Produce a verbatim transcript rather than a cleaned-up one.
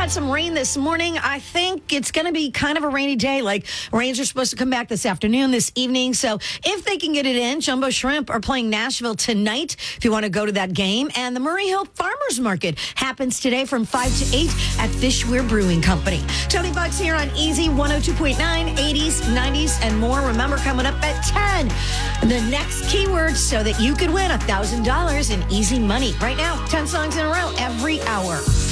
had some rain this morning. I think it's going to be kind of a rainy day. Like, rains are supposed to come back this afternoon, this evening. So if they can get it in, Jumbo Shrimp are playing Nashville tonight if you want to go to that game. And the Murray Hill Farmers Market happens today from five to eight at Fishweir Brewing Company. Tony Bucks here on Easy one oh two point nine, eighties, nineties, and more. Remember, coming up at ten, the next keyword so that you could win one thousand dollars in easy money. Right now, ten songs in a row every hour.